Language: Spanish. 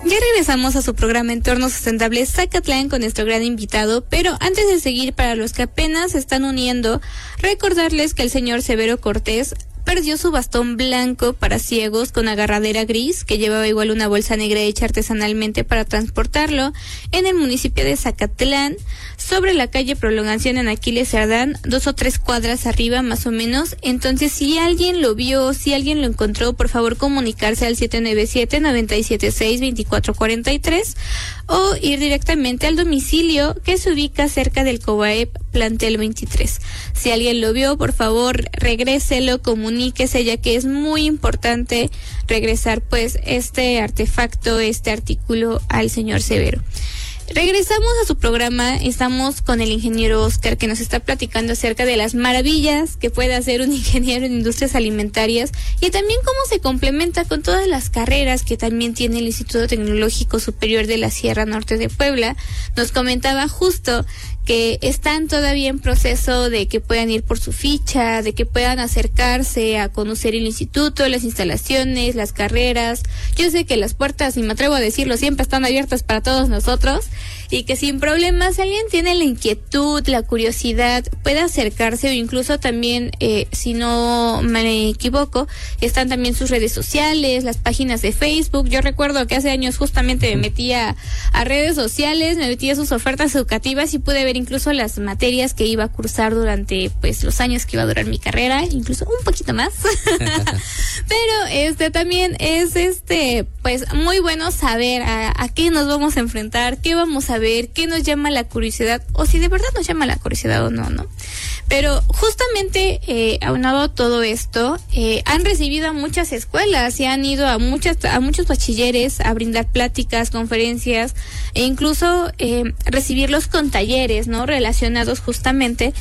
Ya regresamos a su programa Entorno Sustentable Zacatlán con nuestro gran invitado, pero antes de seguir, para los que apenas se están uniendo, recordarles que el señor Severo Cortés perdió su bastón blanco para ciegos con agarradera gris, que llevaba igual una bolsa negra hecha artesanalmente para transportarlo, en el municipio de Zacatlán, sobre la calle Prolongación en Aquiles Cerdán, 2 o 3 cuadras arriba más o menos. Entonces, si alguien lo vio, si alguien lo encontró, por favor comunicarse al 797-976-2443 o ir directamente al domicilio que se ubica cerca del Cobaep Plantel 23. Si alguien lo vio, por favor regréselo, comuníquese, ya que es muy importante regresar pues este artefacto, este artículo al señor Severo. Regresamos a su programa, estamos con el ingeniero Oscar, que nos está platicando acerca de las maravillas que puede hacer un ingeniero en industrias alimentarias y también cómo se complementa con todas las carreras que también tiene el Instituto Tecnológico Superior de la Sierra Norte de Puebla. Nos comentaba justo que están todavía en proceso de que puedan ir por su ficha, de que puedan acercarse a conocer el instituto, las instalaciones, las carreras. Yo sé que las puertas, y me atrevo a decirlo, siempre están abiertas para todos nosotros, y que sin problemas, si alguien tiene la inquietud, la curiosidad, puede acercarse, o incluso también, si no me equivoco, están también sus redes sociales, las páginas de Facebook. Yo recuerdo que hace años justamente me metía a redes sociales, me metía a sus ofertas educativas y pude ver incluso las materias que iba a cursar durante pues los años que iba a durar mi carrera, incluso un poquito más. Pero también es pues muy bueno saber a qué nos vamos a enfrentar, qué vamos a ver, qué nos llama la curiosidad, o si de verdad nos llama la curiosidad o no, ¿no? Pero justamente aunado a todo esto, han recibido a muchas escuelas y han ido a muchos bachilleres a brindar pláticas, conferencias e incluso recibirlos con talleres, ¿no? Relacionados justamente